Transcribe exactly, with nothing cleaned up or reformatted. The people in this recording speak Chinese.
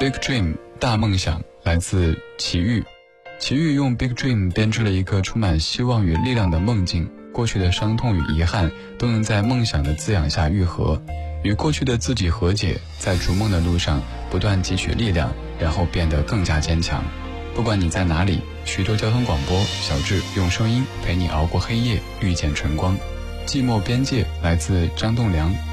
Big Dream 大梦想来自齐豫。齐豫用 Big Dream 编织了一个充满希望与力量的梦境，过去的伤痛与遗憾都能在梦想的滋养下愈合，与过去的自己和解，在逐梦的路上不断汲取力量，然后变得更加坚强。不管你在哪里，徐州交通广播，小智用声音陪你熬过黑夜，遇见晨光。寂寞边界来自张栋梁。